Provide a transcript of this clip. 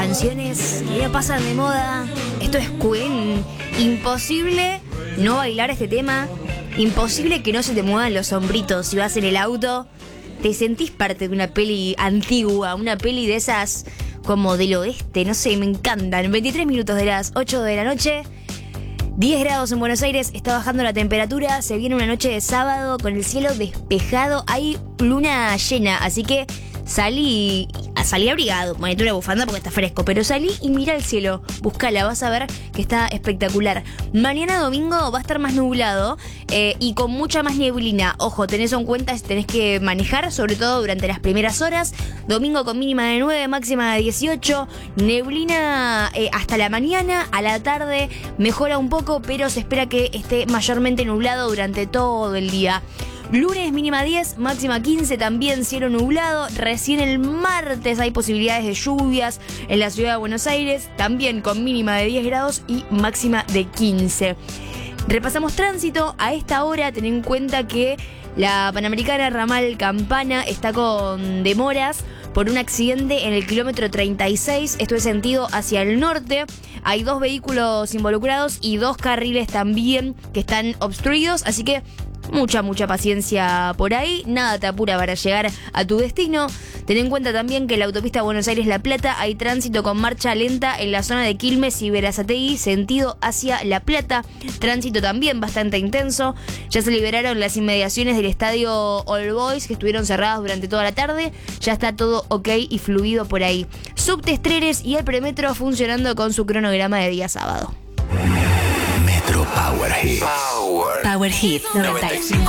canciones que ya pasan de moda. Esto es Queen. Imposible no bailar este tema. Imposible que no se te muevan los hombritos si vas en el auto. Te sentís parte de una peli antigua, una peli de esas como del oeste, no sé, me encantan. 23 minutos de las 8 de la noche. 10 grados en Buenos Aires, está bajando la temperatura, se viene una noche de sábado con el cielo despejado, hay luna llena, así que salí abrigado, ponete una bufanda porque está fresco, pero salí y mira el cielo, búscala, vas a ver que está espectacular. Mañana domingo va a estar más nublado y con mucha más neblina. Ojo, tenés en cuenta si tenés que manejar, sobre todo durante las primeras horas. Domingo con mínima de 9, máxima de 18, neblina hasta la mañana, a la tarde mejora un poco, pero se espera que esté mayormente nublado durante todo el día. Lunes mínima 10, máxima 15, también cielo nublado. Recién el martes hay posibilidades de lluvias en la ciudad de Buenos Aires, también con mínima de 10 grados y máxima de 15. Repasamos tránsito. A esta hora ten en cuenta que la Panamericana Ramal Campana está con demoras por un accidente en el kilómetro 36, esto es sentido hacia el norte. Hay 2 vehículos involucrados y 2 carriles también que están obstruidos, así que mucha paciencia por ahí, nada te apura para llegar a tu destino. Ten en cuenta también que en la autopista Buenos Aires-La Plata hay tránsito con marcha lenta en la zona de Quilmes y Berazategui, sentido hacia La Plata. Tránsito también bastante intenso. Ya se liberaron las inmediaciones del estadio All Boys, que estuvieron cerradas durante toda la tarde. Ya está todo ok y fluido por ahí. Subtes, trenes y el premetro funcionando con su cronograma de día sábado. Metro Power Hits. Power Hit 95.1.